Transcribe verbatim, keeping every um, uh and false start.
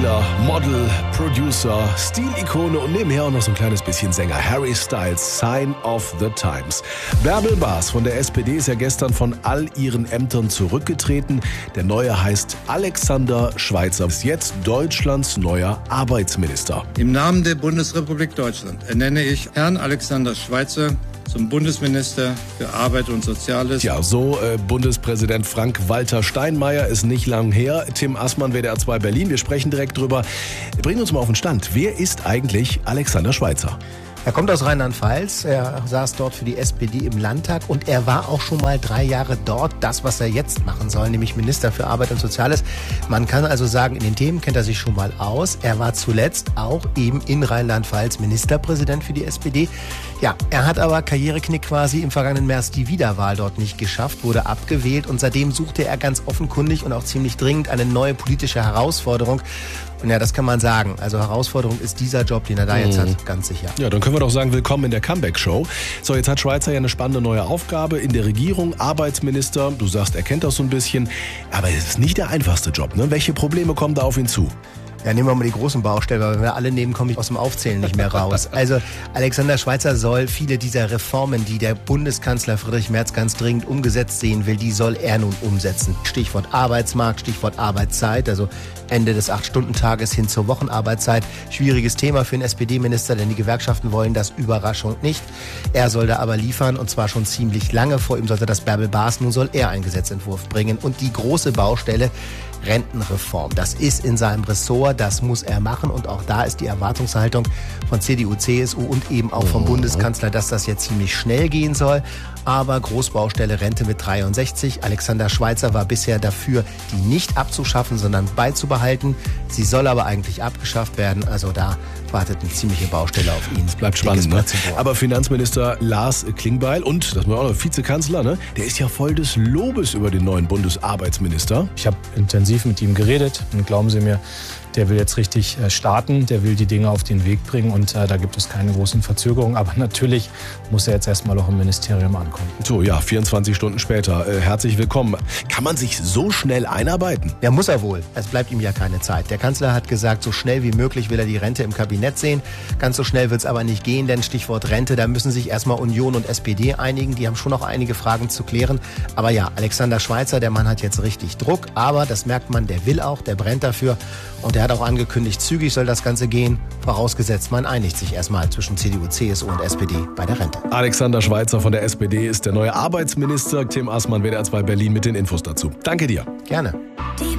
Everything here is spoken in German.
Musiker, Model, Producer, Stilikone und nebenher auch noch so ein kleines bisschen Sänger. Harry Styles, Sign of the Times. Bärbel Baas von der S P D ist ja gestern von all ihren Ämtern zurückgetreten. Der neue heißt Alexander Schweitzer, ist jetzt Deutschlands neuer Arbeitsminister. Im Namen der Bundesrepublik Deutschland ernenne ich Herrn Alexander Schweitzer zum Bundesminister für Arbeit und Soziales. Ja, so äh, Bundespräsident Frank-Walter Steinmeier ist nicht lang her. Tim Assmann, W D R zwei Berlin. Wir sprechen direkt drüber. Bringen uns mal auf den Stand. Wer ist eigentlich Alexander Schweitzer? Er kommt aus Rheinland-Pfalz, er saß dort für die S P D im Landtag und er war auch schon mal drei Jahre dort, das, was er jetzt machen soll, nämlich Minister für Arbeit und Soziales. Man kann also sagen, in den Themen kennt er sich schon mal aus. Er war zuletzt auch eben in Rheinland-Pfalz Ministerpräsident für die S P D. Ja, er hat aber Karriereknick quasi im vergangenen März die Wiederwahl dort nicht geschafft, wurde abgewählt und seitdem suchte er ganz offenkundig und auch ziemlich dringend eine neue politische Herausforderung. Und ja, das kann man sagen. Also Herausforderung ist dieser Job, den er da jetzt hat, ganz sicher. Ja, dann können wir doch sagen, willkommen in der Comeback-Show. So, jetzt hat Schweitzer ja eine spannende neue Aufgabe in der Regierung, Arbeitsminister. Du sagst, er kennt das so ein bisschen. Aber es ist nicht der einfachste Job, ne? Welche Probleme kommen da auf ihn zu? Ja, nehmen wir mal die großen Baustellen, weil wenn wir alle nehmen, komme ich aus dem Aufzählen nicht mehr raus. Also Alexander Schweitzer soll viele dieser Reformen, die der Bundeskanzler Friedrich Merz ganz dringend umgesetzt sehen will, die soll er nun umsetzen. Stichwort Arbeitsmarkt, Stichwort Arbeitszeit, also Ende des acht-Stunden-Tages hin zur Wochenarbeitszeit. Schwieriges Thema für den S P D-Minister, denn die Gewerkschaften wollen das, Überraschung, nicht. Er soll da aber liefern und zwar schon ziemlich lange. Vor ihm sollte das Bärbel Baas, nun soll er einen Gesetzentwurf bringen. Und die große Baustelle, Rentenreform. Das ist in seinem Ressort, das muss er machen und auch da ist die Erwartungshaltung von C D U, C S U und eben auch vom Bundeskanzler, dass das jetzt ziemlich schnell gehen soll. Aber Großbaustelle Rente mit dreiundsechzig. Alexander Schweitzer war bisher dafür, die nicht abzuschaffen, sondern beizubehalten. Sie soll aber eigentlich abgeschafft werden. Also da wartet eine ziemliche Baustelle auf ihn. Es bleibt spannend, ne? Aber Finanzminister Lars Klingbeil und, das war auch noch Vizekanzler, ne? Der ist ja voll des Lobes über den neuen Bundesarbeitsminister. Ich habe intensiv mit ihm geredet und glauben Sie mir, der will jetzt richtig äh, starten, der will die Dinge auf den Weg bringen und äh, da gibt es keine großen Verzögerungen. Aber natürlich muss er jetzt erstmal noch im Ministerium ankommen. So, ja, vierundzwanzig Stunden später. Äh, herzlich willkommen. Kann man sich so schnell einarbeiten? Ja, muss er wohl. Es bleibt ihm ja keine Zeit. Der Kanzler hat gesagt, so schnell wie möglich will er die Rente im Kabinett sehen. Ganz so schnell wird es aber nicht gehen, denn Stichwort Rente, da müssen sich erstmal Union und S P D einigen. Die haben schon noch einige Fragen zu klären. Aber ja, Alexander Schweitzer, der Mann hat jetzt richtig Druck. Aber das merkt man, der will auch, der brennt dafür. Und er hat auch angekündigt, zügig soll das Ganze gehen, vorausgesetzt man einigt sich erstmal zwischen C D U, C S U und S P D bei der Rente. Alexander Schweitzer von der S P D ist der neue Arbeitsminister. Tim Assmann, W D R zwei Berlin mit den Infos dazu. Danke dir. Gerne. Die